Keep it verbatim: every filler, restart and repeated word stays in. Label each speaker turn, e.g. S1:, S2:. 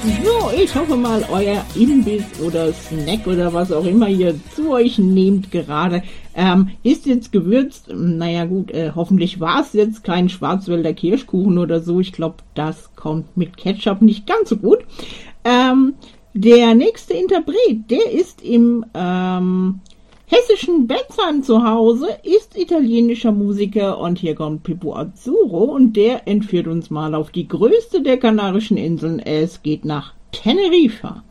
S1: So, ich hoffe mal, euer Imbiss oder Snack oder was auch immer ihr zu euch nehmt gerade, ähm, ist jetzt gewürzt. Naja gut, äh, hoffentlich war es jetzt kein Schwarzwälder Kirschkuchen oder so. Ich glaube, das kommt mit Ketchup nicht ganz so gut. Ähm, der nächste Interpret, der ist im ähm, hessischen Benzheim zu Hause, ist italienischer Musiker und hier kommt Pippo Azzurro und der entführt uns mal auf die größte der Kanarischen Inseln. Es geht nach Teneriffa.